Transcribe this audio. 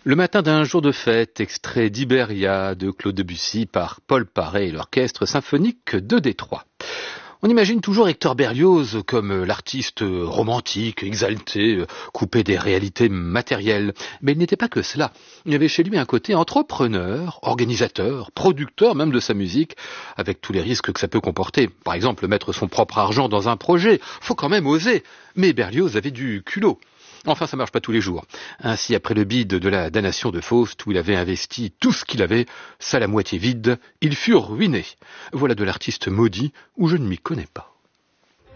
Le matin d'un jour de fête, extrait d'Iberia de Claude Debussy par Paul Paré et l'Orchestre symphonique de Détroit. On imagine toujours Hector Berlioz comme l'artiste romantique, exalté, coupé des réalités matérielles. Mais il n'était pas que cela. Il y avait chez lui un côté entrepreneur, organisateur, producteur même de sa musique, avec tous les risques que ça peut comporter. Par exemple, mettre son propre argent dans un projet. Faut quand même oser. Mais Berlioz avait du culot. Enfin, ça marche pas tous les jours. Ainsi, après le bide de la damnation de Faust, où il avait investi tout ce qu'il avait, ça la moitié vide, il fut ruiné. Voilà de l'artiste maudit où je ne m'y connais pas.